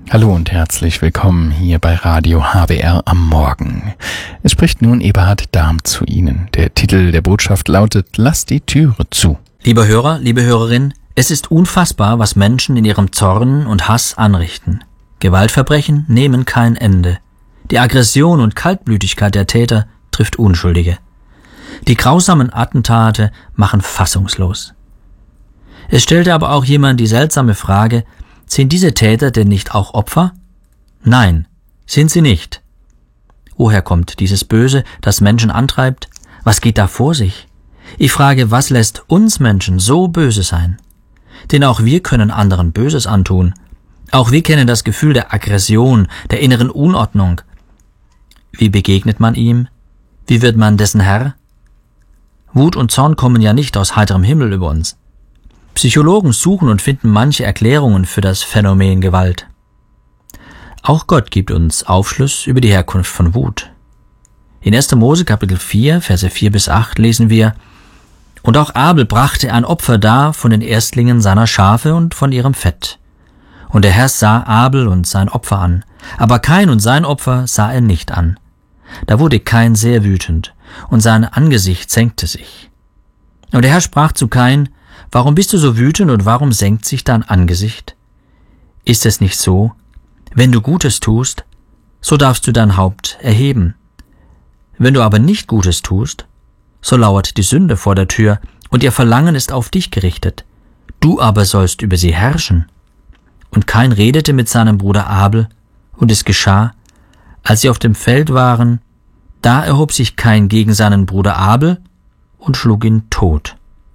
Hallo und herzlich willkommen hier bei Radio HBR am Morgen. Es spricht nun Eberhard Dahm zu Ihnen. Der Titel der Botschaft lautet: Lass die Türe zu. Lieber Hörer, liebe Hörerin, es ist unfassbar, was Menschen in ihrem Zorn und Hass anrichten. Gewaltverbrechen nehmen kein Ende. Die Aggression und Kaltblütigkeit der Täter trifft Unschuldige. Die grausamen Attentate machen fassungslos. Es stellte aber auch jemand die seltsame Frage: Sind diese Täter denn nicht auch Opfer? Nein, sind sie nicht. Woher kommt dieses Böse, das Menschen antreibt? Was geht da vor sich? Ich frage, was lässt uns Menschen so böse sein? Denn auch wir können anderen Böses antun. Auch wir kennen das Gefühl der Aggression, der inneren Unordnung. Wie begegnet man ihm? Wie wird man dessen Herr? Wut und Zorn kommen ja nicht aus heiterem Himmel über uns. Psychologen suchen und finden manche Erklärungen für das Phänomen Gewalt. Auch Gott gibt uns Aufschluss über die Herkunft von Wut. In 1. Mose Kapitel 4, Verse 4-8 lesen wir: Und auch Abel brachte ein Opfer dar von den Erstlingen seiner Schafe und von ihrem Fett. Und der Herr sah Abel und sein Opfer an, aber Kain und sein Opfer sah er nicht an. Da wurde Kain sehr wütend, und sein Angesicht senkte sich. Und der Herr sprach zu Kain: Warum bist du so wütend und warum senkt sich dein Angesicht? Ist es nicht so, wenn du Gutes tust, so darfst du dein Haupt erheben. Wenn du aber nicht Gutes tust, so lauert die Sünde vor der Tür und ihr Verlangen ist auf dich gerichtet. Du aber sollst über sie herrschen. Und Kain redete mit seinem Bruder Abel, und es geschah, als sie auf dem Feld waren, da erhob sich Kain gegen seinen Bruder Abel und schlug ihn tot.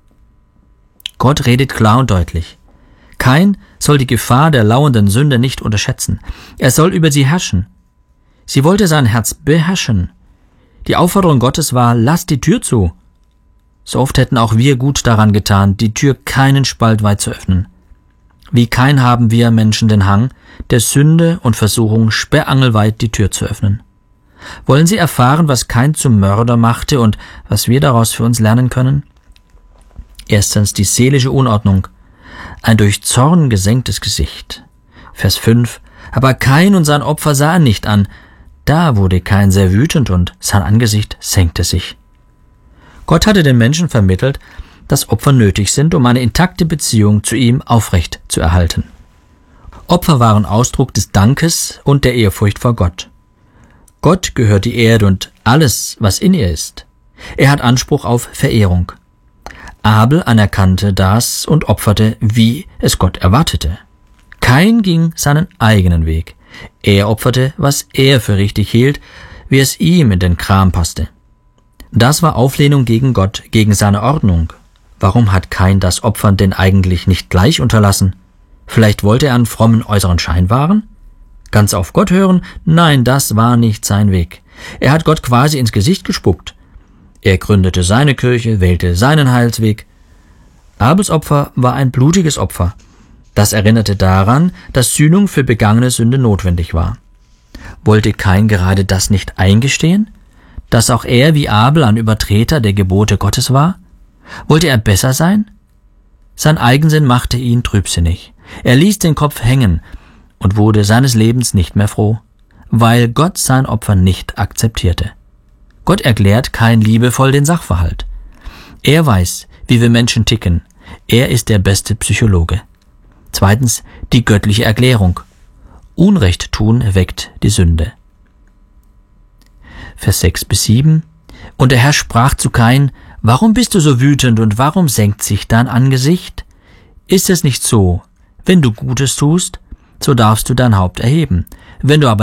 Gott redet klar und deutlich. Kain soll die Gefahr der lauernden Sünde nicht unterschätzen. Er soll über sie herrschen. Sie wollte sein Herz beherrschen. Die Aufforderung Gottes war: Lass die Tür zu. So oft hätten auch wir gut daran getan, die Tür keinen Spalt weit zu öffnen. Wie Kain haben wir Menschen den Hang, der Sünde und Versuchung sperrangelweit die Tür zu öffnen. Wollen Sie erfahren, was Kain zum Mörder machte und was wir daraus für uns lernen können? Erstens die seelische Unordnung, ein durch Zorn gesenktes Gesicht. Vers 5: Aber Kain und sein Opfer sah er nicht an. Da wurde Kain sehr wütend und sein Angesicht senkte sich. Gott hatte den Menschen vermittelt, dass Opfer nötig sind, um eine intakte Beziehung zu ihm aufrecht zu erhalten. Opfer waren Ausdruck des Dankes und der Ehrfurcht vor Gott. Gott gehört die Erde und alles, was in ihr ist. Er hat Anspruch auf Verehrung. Abel anerkannte das und opferte, wie es Gott erwartete. Kain ging seinen eigenen Weg. Er opferte, was er für richtig hielt, wie es ihm in den Kram passte. Das war Auflehnung gegen Gott, gegen seine Ordnung. Warum hat Kain das Opfern denn eigentlich nicht gleich unterlassen? Vielleicht wollte er einen frommen äußeren Schein wahren? Ganz auf Gott hören? Nein, das war nicht sein Weg. Er hat Gott quasi ins Gesicht gespuckt. Er gründete seine Kirche, wählte seinen Heilsweg. Abels Opfer war ein blutiges Opfer. Das erinnerte daran, dass Sühnung für begangene Sünde notwendig war. Wollte Kain gerade das nicht eingestehen? Dass auch er wie Abel ein Übertreter der Gebote Gottes war? Wollte er besser sein? Sein Eigensinn machte ihn trübsinnig. Er ließ den Kopf hängen und wurde seines Lebens nicht mehr froh, weil Gott sein Opfer nicht akzeptierte. Gott erklärt Kain liebevoll den Sachverhalt. Er weiß, wie wir Menschen ticken. Er ist der beste Psychologe. Zweitens, die göttliche Erklärung. Unrecht tun weckt die Sünde. Vers 6-7: Und der Herr sprach zu Kain: Warum bist du so wütend und warum senkt sich dein Angesicht? Ist es nicht so, wenn du Gutes tust, so darfst du dein Haupt erheben. Wenn du aber